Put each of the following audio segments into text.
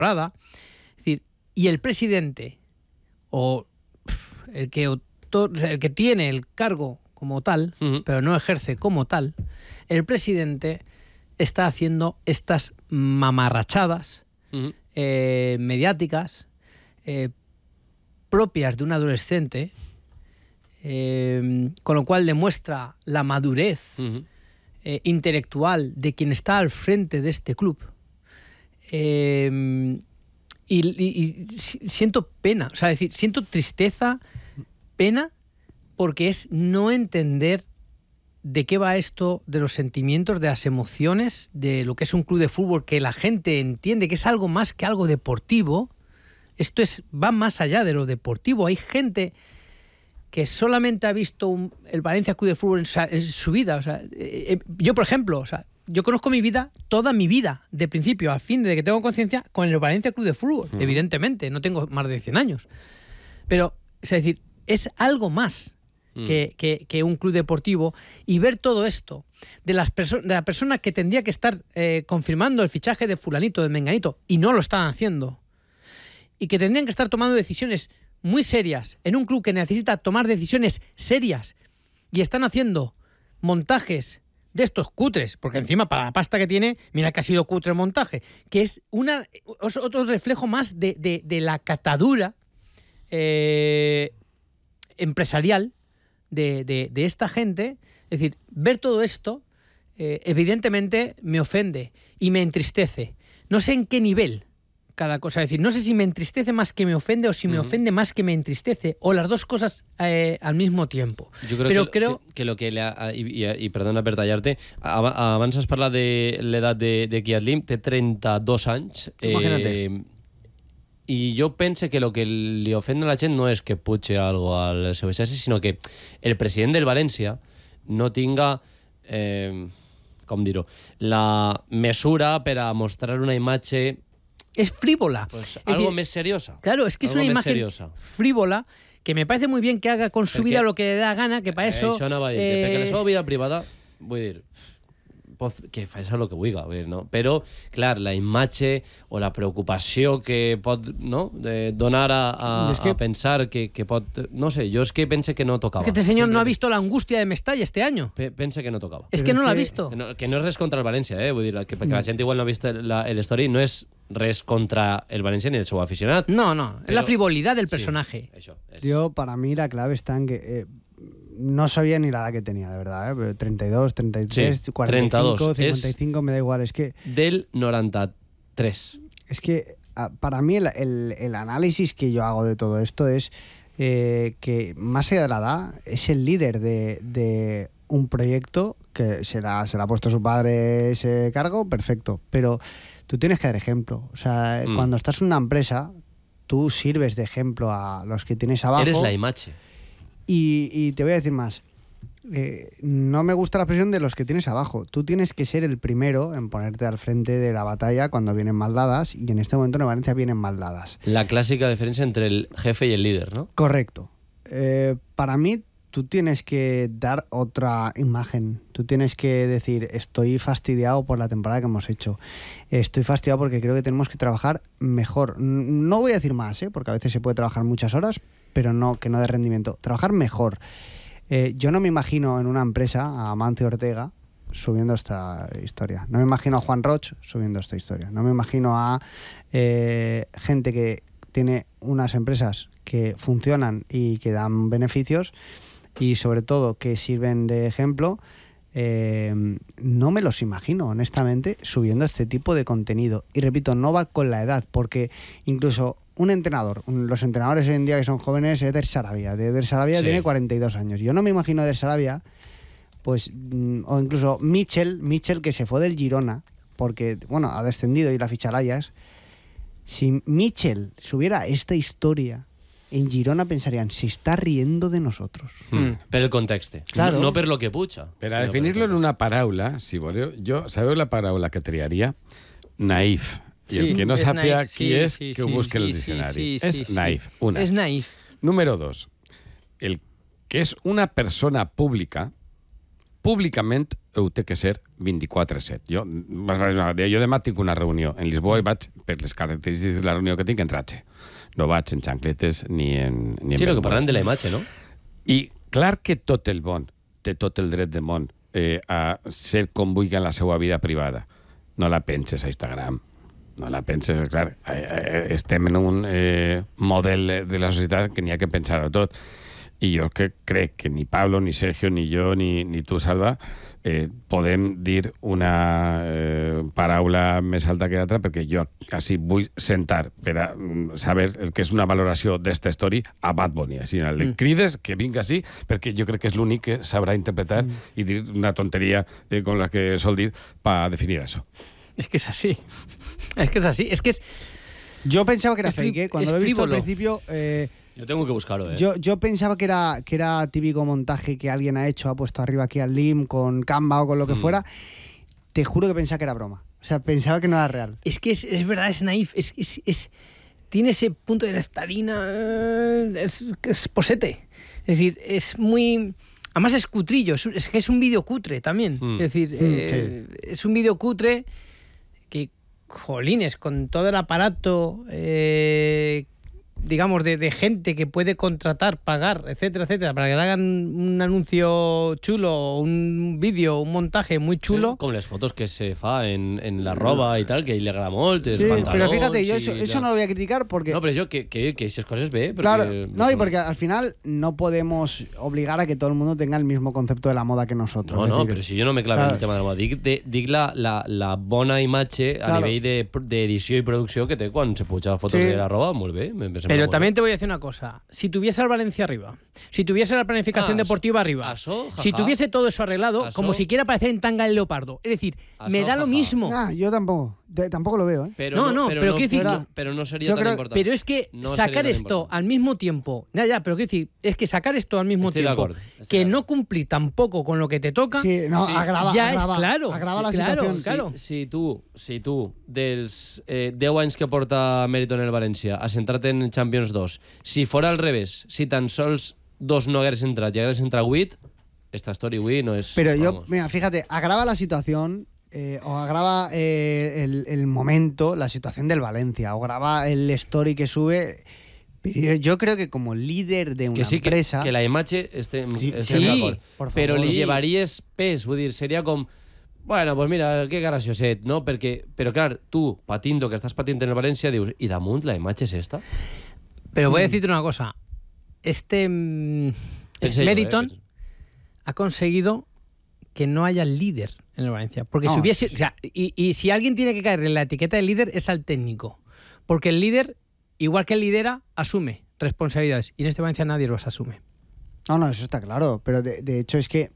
temporada. Es decir, y el presidente, o el que tiene el cargo como tal, pero no ejerce como tal, el presidente está haciendo estas mamarrachadas mediáticas propias de un adolescente, con lo cual demuestra la madurez intelectual de quien está al frente de este club. Y siento pena, o sea, es decir, siento tristeza, pena, porque es no entender de qué va esto, de los sentimientos, de las emociones, de lo que es un club de fútbol, que la gente entiende que es algo más que algo deportivo. Esto va más allá de lo deportivo. Hay gente que solamente ha visto el Valencia Club de Fútbol en su vida. O sea, yo, por ejemplo, o sea, yo conozco mi vida, toda mi vida, de principio a fin, desde que tengo conciencia, con el Valencia Club de Fútbol. Evidentemente, no tengo más de 100 años. Pero, es decir, es algo más que un club deportivo, y ver todo esto de la persona que tendría que estar confirmando el fichaje de fulanito, de menganito, y no lo están haciendo, y que tendrían que estar tomando decisiones muy serias en un club que necesita tomar decisiones serias, y están haciendo montajes de estos cutres, porque encima para la pasta que tiene, mira que ha sido cutre el montaje, que es otro reflejo más de la catadura empresarial de esta gente. Es decir, ver todo esto evidentemente me ofende y me entristece. No sé en qué nivel cada cosa. Es decir, no sé si me entristece más que me ofende, o si me ofende más que me entristece, o las dos cosas al mismo tiempo. Jo crec que lo que i perdona per tallar-te, abans has parlat de l'edat de Kiadlim, té 32 anys. Imagínate. I jo pense que el que li ofende a la gent no és que puche algo al seu excessi, sinó que el president del València no tinga, com dir-ho, la mesura per a mostrar una imatge... Es frívola. Pues algo más seriosa. Claro, es que es una imagen frívola, que me parece muy bien que haga con su vida lo que le da gana, que para eso... Això anava a dir, perquè la seva vida privada, vull dir, que fa això el que vulgui, no? Però, clar, la imatge o la preocupació que pot, no, donar a pensar que pot... No sé, jo és que pense que no tocava. Que este señor no ha visto la angustia de Mestalla este año. Pense que no tocava. Es que no l'ha visto. Que no és res contra el València, vull dir, que perquè la gent igual no ha vist l'història, no és res contra el Valencia ni el seu aficionat. No, es la frivolidad del personaje. Sí, eso. Yo, para mí, la clave está en que no sabía ni la edad que tenía, de verdad. 32, 33, sí, 45, 32. 55, me da igual. Es que... Del 93. Es que, para mí, el análisis que yo hago de todo esto es que, más allá de la edad, es el líder de un proyecto que se le ha puesto su padre ese cargo, perfecto. Pero tú tienes que dar ejemplo. O sea, cuando estás en una empresa, tú sirves de ejemplo a los que tienes abajo. Eres la imagen. Y te voy a decir más. No me gusta la presión de los que tienes abajo. Tú tienes que ser el primero en ponerte al frente de la batalla cuando vienen mal dadas, y en este momento en Valencia vienen mal dadas. La clásica diferencia entre el jefe y el líder, ¿no? Correcto. Para mí, tú tienes que dar otra imagen. Tú tienes que decir, estoy fastidiado por la temporada que hemos hecho. Estoy fastidiado porque creo que tenemos que trabajar mejor. No voy a decir más, porque a veces se puede trabajar muchas horas, pero no, que no de rendimiento. Trabajar mejor. Yo no me imagino en una empresa a Amancio Ortega subiendo esta historia. No me imagino a Juan Roch subiendo esta historia. No me imagino a gente que tiene unas empresas que funcionan y que dan beneficios, y sobre todo que sirven de ejemplo. No me los imagino, honestamente, subiendo este tipo de contenido. Y repito, no va con la edad, porque incluso un entrenador, los entrenadores hoy en día que son jóvenes, Eder Sarabia. Eder Sarabia sí. Tiene 42 años. Yo no me imagino a Eder Sarabia, pues, o incluso Michel, que se fue del Girona, porque, bueno, ha descendido y la ficha al Ajax. Si Michel subiera esta historia en Girona, pensarían, se está riendo de nosotros. Per el context. Claro. No per lo que puja. Per a definir-lo en una paraula, si voleu, sabeu la paraula que triaria? Naïf. I el que no sàpiga qui és, que ho busqui en el diccionari. És naïf. Una. És naïf. Número 2. El que és una persona pública, públicament ho té que ser 24/7. Jo demà tinc una reunió en Lisboa i vaig, per les característiques de la reunió que tinc, en ratxe. No vaig en xancletes ni en sí, el que parlen de la imatge, no? I clar que tot el món té tot el dret del món a ser com vulgui en la seva vida privada. No la penses a Instagram. No la penses, clar. Estem en un model de la societat que n'hi ha que pensar-ho tot. I jo crec que ni Pablo, ni Sergio, ni jo, ni tu, Salva, podem dir una paraula més alta que l'altra, perquè jo quasi vull sentar per a saber el que és una valoració d'esta història a Bad Bunny. Així, el crides que vinga així, perquè jo crec que és l'únic que sabrà interpretar i dir una tonteria com la que sol dir per definir això. Es que es así. Es que es así. Es que es... Yo pensaba que era fake, cuando lo he visto al principio... Yo tengo que buscarlo, Yo pensaba que era típico montaje que alguien ha hecho, ha puesto arriba aquí al Lim con Canva o con lo que fuera. Te juro que pensaba que era broma. O sea, pensaba que no era real. Es que es verdad, es naif. Tiene ese punto de neftalina. Es posete. Es decir, es muy... Además es cutrillo. Es que es un vídeo cutre también. Es decir, es un vídeo cutre que, jolines, con todo el aparato... digamos, de gente que puede contratar, pagar, etcétera, etcétera, para que le hagan un anuncio chulo, un vídeo, un montaje muy chulo. Sí, com les fotos que se fa en la roba y tal, que le agrada molt, els pantalons... Pero fíjate, yo eso no lo voy a criticar porque... No, pero yo que esas cosas ve... Claro, no, y porque al final no podemos obligar a que todo el mundo tenga el mismo concepto de la moda que nosotros. No, no, pero si yo no me clave en el tema de la moda, dic la bona imatge a nivell d'edició i producció que té quan se puja fotos de la roba, molt bé. Pero también te voy a decir una cosa. Si tuviese al Valencia arriba, si tuviese la planificación deportiva arriba, si tuviese todo eso arreglado, como si quiera aparecer en tanga el leopardo. Es decir, me da lo mismo. Yo tampoco lo veo, ¿eh? Pero no sería tan importante. Pero es que sacar esto al mismo tiempo, pero quiero decir, es que sacar esto al mismo tiempo, que no cumplir tampoco con lo que te toca, agrava la situación. Claro. Si tú dels 10 anys que porta Mérito en el València has entrat en Champions 2, si fora al revés, si tan sols 2 no hagués entrat i hagués entrat 8, esta story avui no és... Pero yo, mira, fíjate, agrava la situación o agrava el momento, la situación del Valencia, o graba el story que sube... Pero yo creo que como líder de una empresa... Que la imatge estem d'acord. Però li llevaries pes, vull dir, seria com... Bueno, pues mira, qué gracioset, ¿no? Pero claro, tú, patindo, que estás patint en el Valencia, dius, ¿y damunt la imatge es esta? Pero voy a decirte una cosa. Meriton ha conseguido que no haya líder en el Valencia. Porque si hubiese... O sea, y si alguien tiene que caer en la etiqueta de líder es al técnico. Porque el líder, igual que el lidera, asume responsabilidades. Y en este Valencia nadie los asume. No, eso está claro. Pero de hecho es que...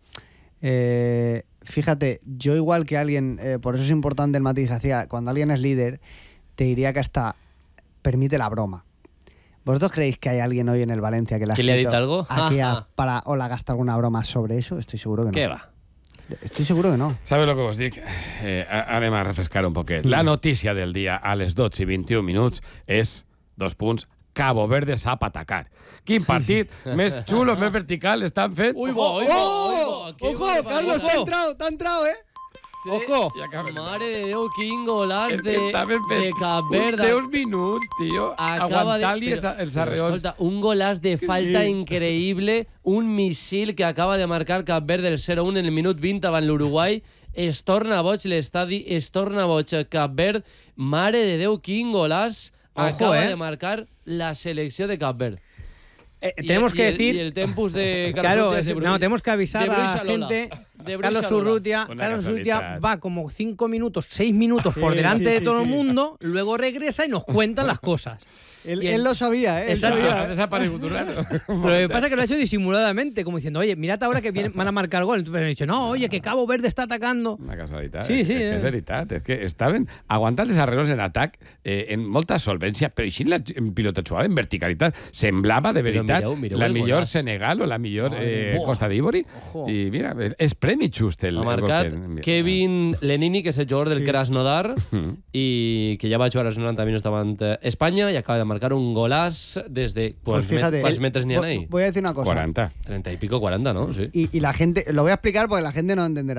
fíjate, yo igual que alguien, por eso es importante el matiz hacia cuando alguien es líder, te diría que hasta permite la broma. ¿Vosotros creéis que hay alguien hoy en el Valencia que le ha dicho algo? Aquí para o le gasta alguna broma sobre eso? Estoy seguro que no. ¿Qué va? Estoy seguro que no. ¿Sabes lo que os dic? Anem a refrescar un poquet. La notícia del dia a les 12:21 és, 2 punts, Cabo Verde sap atacar. Quin partit més xulo, més vertical estan fent? ¡Ojo, Carlos, te ha entrado, ¿eh? Ojo. Mare de Déu, quin golaç de Cap Verde. 10 minuts, tio. Aguantar-li els arreons. Escolta, un golaç de falta increïble, un missil que acaba de marcar Cap Verde el 0-1 en el minut 20 davant l'Uruguai. Es torna boig l'estadi, es torna boig Cap Verde. Mare de Déu, quin golaç acaba de marcar la selecció de Cap Verde. Tenemos que decir... Y el tempus de Carlos Urrutia. No, tenemos que avisar a la gente... Carlos Urrutia va como 5 minutos, 6 minutos por delante de todo el mundo, luego regresa y nos cuentan las cosas. Él lo sabía, ¿eh? Exacto. Ha desaparecido un rato. Pero lo que pasa es que lo ha hecho disimuladamente, como diciendo, oye, mirad ahora que van a marcar gol. Entonces han dicho, no, oye, que Cabo Verde está atacando. Una casualitat. Sí. És veritat. És que estaven aguantant els arreglos en atac en molta solvència, però així en pilotatge en verticalitat. Semblava, de veritat, la millor Senegal o la millor Costa d'Ivori. I mira, és premi just. Ha marcat Kevin Lenini, que és el jugador del Krasnodar, i que ja va jugar als 90 minuts davant Espanya i acaba de marcar un golaç desde... ¿Cuántos metros ni ahí? Voy a decir una cosa. 40. 30 y pico, 40, ¿no? Sí. Y la gente... Lo voy a explicar porque la gente no entenderá.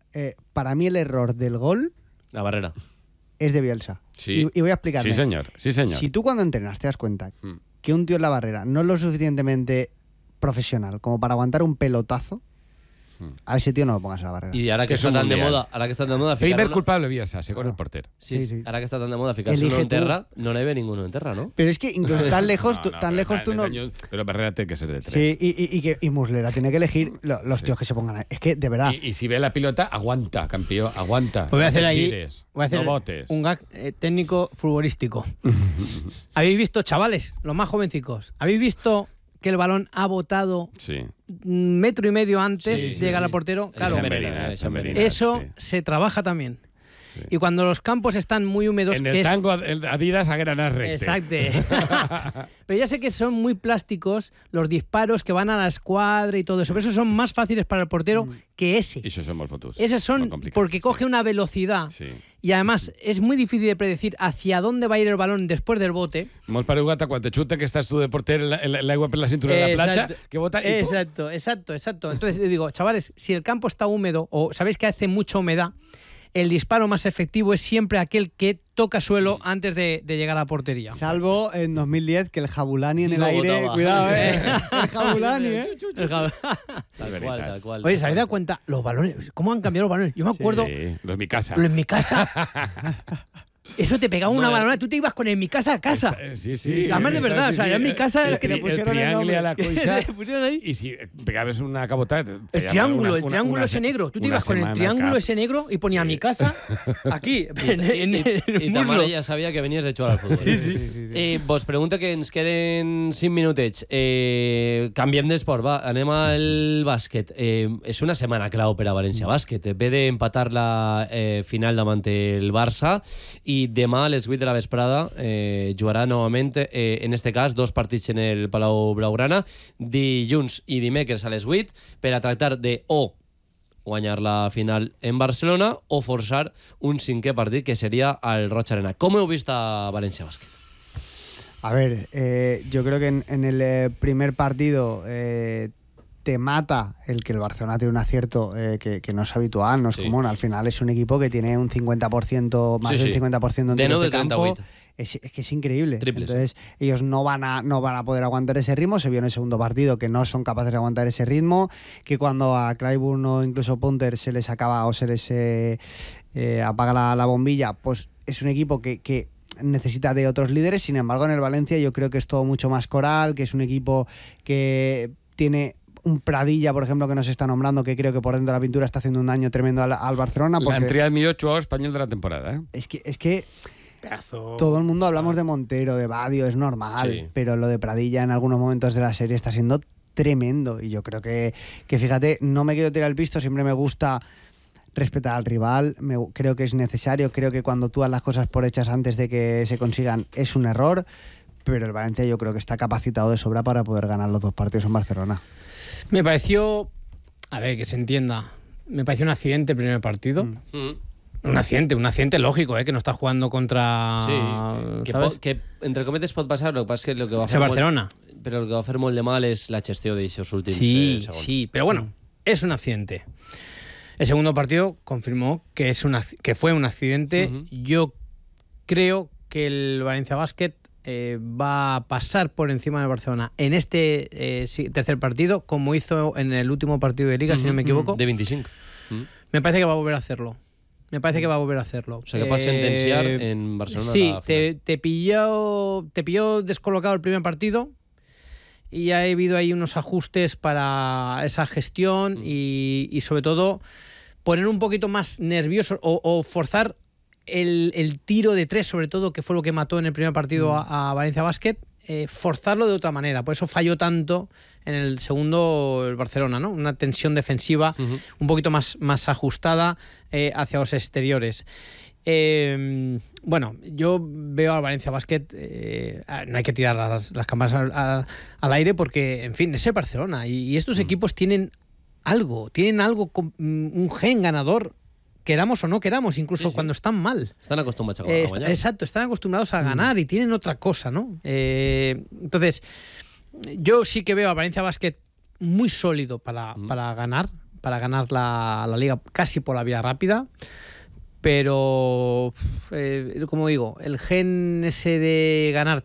para mí el error del gol La barrera. es de Bielsa. Sí. Y voy a explicarme. Sí, señor. Sí, señor. Si tú cuando entrenas te das cuenta que un tío en la barrera no es lo suficientemente profesional como para aguantar un pelotazo, a ese tío no lo pongas en la barrera. Y ahora que Es está un tan de mundial. moda, ficar Primer una- culpable Bielsa, según el portero. Sí, Sí. ahora que está tan de moda ficarse Elige uno en tú. terra, no le ve ninguno en terra, ¿no? Pero es que incluso tan lejos, tú no... Pero Barrera tiene que ser de 3. Sí, y Muslera tiene que elegir los tíos que se pongan ahí. Es que, de verdad, Y si ve la pilota, aguanta, campeón, aguanta. Pues voy a hacer No te ahí gires, voy a hacer no botes. un gag técnico futbolístico. ¿Habéis visto, chavales, los más jovencicos? ¿Habéis visto que el balón ha botado Sí. un metro y medio antes Sí, de sí, llegar sí. al portero? Claro, San Merino, San Merino, eso sí. se trabaja también. Sí. Y cuando los campos están muy húmedos, En que el es- tango el Adidas a granar recte. Exacto. Pero ya sé que son muy plásticos los disparos que van a la escuadra y todo eso. Pero esos son más fáciles para el portero que ese. Y eso son muy fotos. Esos son Muy complicados, porque coge una velocidad. Sí. Y además es muy difícil de predecir hacia dónde va a ir el balón después del bote. Molt per ugata, quan te xuta que estàs tu de porter l'aigua per la cintura de la platja, Exacto. que bota y ¡pum! Exacto. Entonces le digo, chavales, si el campo está húmedo o sabéis que hace mucha humedad, el disparo más efectivo es siempre aquel que toca suelo antes de llegar a la portería. salvo en 2010 que el Jabulani en el No aire... botaba. Cuidado, el Jabulani, Tal cual, tal cual. Oye, ¿se habéis dado cuenta? Los balones, ¿cómo han cambiado los balones? Yo me acuerdo, Sí, lo es mi casa. en mi casa, eso te pegaba una balonada, tú te ibas con en mi casa a casa. Sí. Además de verdad, o sea, en mi casa que le el pusieron el triángulo nombre. a la coixa. Le pusieron ahí. Y si pegabas una cabotada... El triángulo ese negro. Tú te ibas con el triángulo ese negro y ponía mi casa aquí, en el I ta mare muslo. ja sabia que venies de jugar al futbol. Sí. Vos pregunta que ens queden 5 minutets. Canviem d'esport, va, anem al bàsquet. És una setmana clau per a València Bàsquet. Ve d'empatar la final davant el Barça i demà a les 8 de la vesprada jugarà novament, en este cas, 2 partits en el Palau Blaugrana, dilluns i dimecres a les 8, per a tractar de o guanyar la final en Barcelona o forçar un 5è partit que seria al Roig Arena. Com heu vist a València Bàsquet? A ver, yo creo que en el primer partido te mata el que el Barcelona tiene un acierto que no es habitual, no es Sí. común. Al final es un equipo que tiene un 50%, más Sí, del sí. 50% en De tiros no de de campo. 38. Es que es increíble. Triples. Entonces, ellos no van a poder aguantar ese ritmo. Se vio en el segundo partido que no son capaces de aguantar ese ritmo, que cuando a Clyburn o incluso Punter se les acaba o se les apaga la bombilla, pues es un equipo que necesita de otros líderes. Sin embargo, en el Valencia yo creo que es todo mucho más coral, que es un equipo que tiene un Pradilla, por ejemplo, que nos está nombrando, que creo que por dentro de la pintura está haciendo un daño tremendo al Barcelona. La Porque entrada del millor jugador español de la temporada, ¿eh? es que todo el mundo hablamos de Montero, de Badio, es normal, Sí. pero lo de Pradilla en algunos momentos de la serie está siendo tremendo. Y yo creo que fíjate, no me quiero tirar el pisto, siempre me gusta respetar al rival, creo que es necesario, creo que cuando tú das las cosas por hechas antes de que se consigan es un error, pero el Valencia yo creo que está capacitado de sobra para poder ganar los 2 partidos en Barcelona. Me pareció, a ver, que se entienda, me pareció un accidente el primer partido. Un accidente lógico, que no está jugando contra... Sí, ¿sabes? que entre cometes pot passar, el que passa és que el que va O fer sea, Barcelona. Però el que va fer molt de mal és la gestió d'aixòs últims Sí, segons. sí, pero bueno, es un accidente. El segundo partido confirmó que que fue un accidente. Ujú. Yo creo que el Valencia Basket va a pasar por encima del Barcelona en este tercer partido, como hizo en el último partido de Liga, si no me equivoco. De 25. Me parece que va a volver a hacerlo. O sea, que va a sentenciar en Barcelona Sí, la final. te pilló descolocado el primer partido y ha habido ahí unos ajustes para esa gestión y sobre todo poner un poquito más nervioso o forzar el tiro de 3, sobre todo, que fue lo que mató en el primer partido a Valencia Basket, forzarlo de otra manera. Por eso falló tanto en el segundo el Barcelona, ¿no? Una tensión defensiva un poquito más ajustada hacia los exteriores. Bueno, yo veo al Valencia Basket, no hay que tirar las cámaras al aire porque, en fin, es el Barcelona y estos equipos tienen algo, un gen ganador, queramos o no queramos, incluso cuando están mal. Estan acostumbrats a guanyar. Exacto, están acostumbrados a ganar y tienen otra cosa, ¿no? Entonces, yo sí que veo a Valencia Basket muy sólido para ganar, para ganar la Liga casi por la vía rápida. Pero, como digo, el gen ese de ganar